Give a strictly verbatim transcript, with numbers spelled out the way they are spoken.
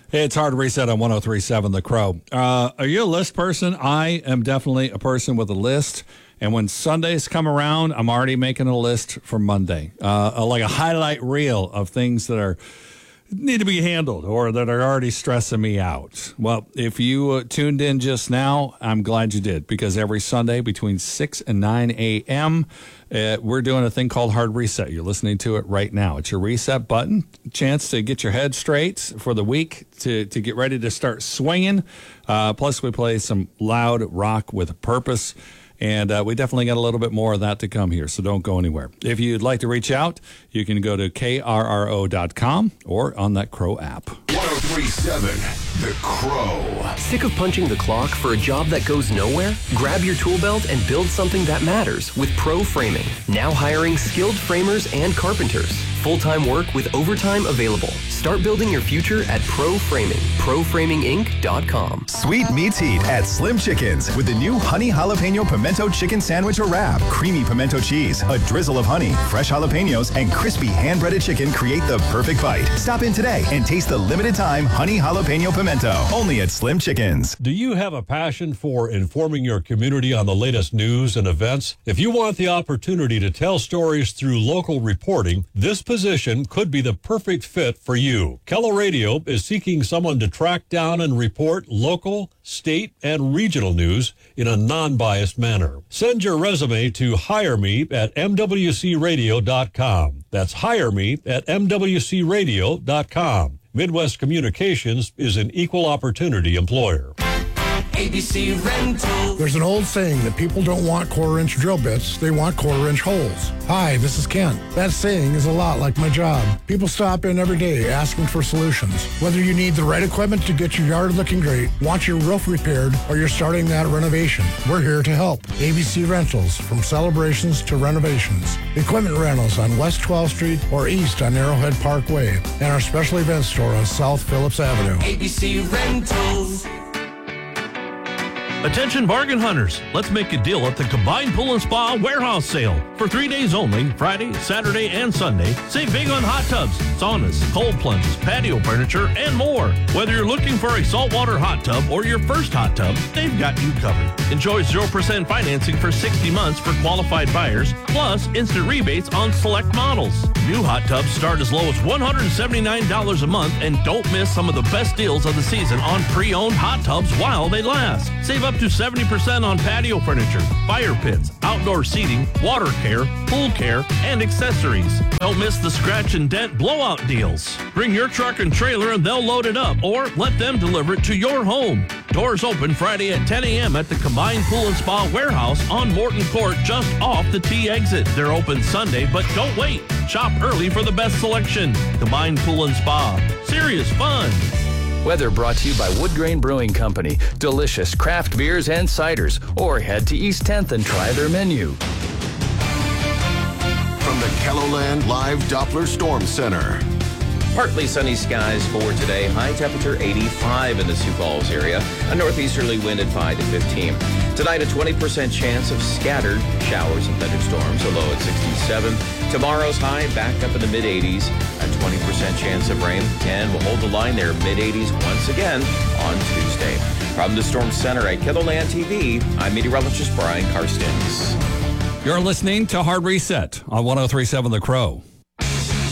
It's Hard Reset on one oh three point seven The Crow. Uh, are you a list person? I am definitely a person with a list. And when Sundays come around, I'm already making a list for Monday, uh, like a highlight reel of things that are need to be handled or that are already stressing me out. Well, if you uh, tuned in just now, I'm glad you did, because every Sunday between six and nine a.m., uh, we're doing a thing called Hard Reset. You're listening to it right now. It's your reset button, chance to get your head straight for the week, to, to get ready to start swinging. Uh, plus, we play some loud rock with a purpose. And uh, we definitely got a little bit more of that to come here, so don't go anywhere. If you'd like to reach out, you can go to K R R O dot com or on that Crow app. one oh three point seven The Crow. Sick of punching the clock for a job that goes nowhere? Grab your tool belt and build something that matters with Pro Framing. Now hiring skilled framers and carpenters. Full-time work with overtime available. Start building your future at Pro Framing. pro framing inc dot com. Sweet meets heat at Slim Chickens with the new Honey Jalapeno Pimento Chicken Sandwich or Wrap. Creamy pimento cheese, a drizzle of honey, fresh jalapenos, and crispy hand-breaded chicken create the perfect bite. Stop in today and taste the limited-time Honey Jalapeno Pimento. Only at Slim Chickens. Do you have a passion for informing your community on the latest news and events? If you want the opportunity to tell stories through local reporting, this position could be the perfect fit for you. Kello Radio is seeking someone to track down and report local, state, and regional news in a non-biased manner. Send your resume to hire me at m w c radio dot com. That's hire me at m w c radio dot com. Midwest Communications is an equal opportunity employer. A B C Rentals. There's an old saying that people don't want quarter-inch drill bits, they want quarter-inch holes. Hi, this is Kent. That saying is a lot like my job. People stop in every day asking for solutions. Whether you need the right equipment to get your yard looking great, want your roof repaired, or you're starting that renovation, we're here to help. A B C Rentals, from celebrations to renovations. Equipment rentals on West twelfth Street or east on Arrowhead Parkway, and our special event store on South Phillips Avenue. A B C Rentals. Attention bargain hunters, let's make a deal at the Combined Pool and Spa Warehouse Sale. For three days only, Friday, Saturday, and Sunday, save big on hot tubs, saunas, cold plunges, patio furniture, and more. Whether you're looking for a saltwater hot tub or your first hot tub, they've got you covered. Enjoy zero percent financing for sixty months for qualified buyers, plus instant rebates on select models. New hot tubs start as low as one hundred seventy-nine dollars a month, and don't miss some of the best deals of the season on pre-owned hot tubs while they last. Save up to seventy percent on patio furniture, fire pits, outdoor seating, water care, pool care, and accessories. Don't miss the scratch and dent blowout deals. Bring your truck and trailer and they'll load it up, or let them deliver it to your home. Doors open Friday at ten a.m. at the Combined Pool and Spa Warehouse on Morton Court, just off the T exit. They're open Sunday, but don't wait. Shop early for the best selection. Combined Pool and Spa. Serious fun. Weather brought to you by Wood Grain Brewing Company. Delicious craft beers and ciders. Or head to East tenth and try their menu. From the KELOLAND Live Doppler Storm Center. Partly sunny skies for today. High temperature eighty-five in the Sioux Falls area. A northeasterly wind at five to fifteen. Tonight, a twenty percent chance of scattered showers and thunderstorms, a low at sixty-seven. Tomorrow's high back up in the mid-eighties. A twenty percent chance of rain, and we'll hold the line there, mid-eighties once again on Tuesday. From the Storm Center at KELOLAND T V, I'm meteorologist Brian Karstens. You're listening to Hard Reset on one oh three point seven The Crow.